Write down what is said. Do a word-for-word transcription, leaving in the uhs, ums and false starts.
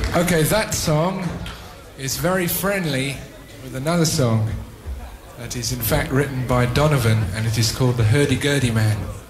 Okay, that song is very friendly with another song that is in fact written by Donovan, and it is called The Hurdy-Gurdy Man.